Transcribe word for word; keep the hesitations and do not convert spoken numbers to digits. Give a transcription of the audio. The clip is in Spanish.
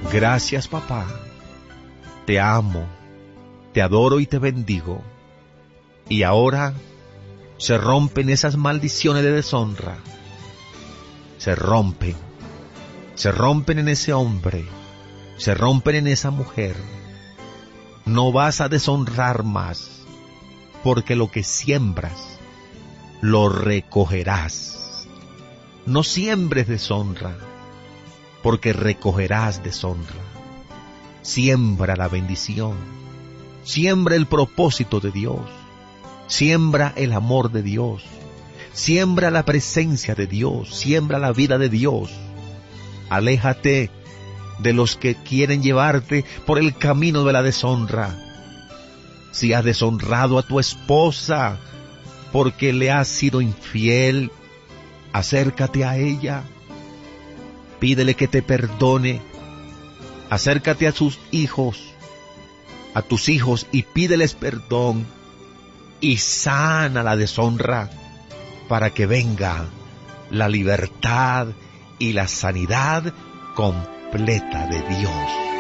Gracias, papá. Te amo, te adoro y te bendigo. Y ahora se rompen esas maldiciones de deshonra. Se rompen. Se rompen en ese hombre. Se rompen en esa mujer. No vas a deshonrar más, porque lo que siembras, lo recogerás. No siembres deshonra, porque recogerás deshonra. Siembra la bendición. Siembra el propósito de Dios. Siembra el amor de Dios. Siembra la presencia de Dios. Siembra la vida de Dios. Aléjate de los que quieren llevarte por el camino de la deshonra. Si has deshonrado a tu esposa porque le has sido infiel, acércate a ella. Pídele que te perdone. Acércate a sus hijos, a tus hijos, y pídeles perdón. Y sana la deshonra para que venga la libertad y la sanidad completa de Dios.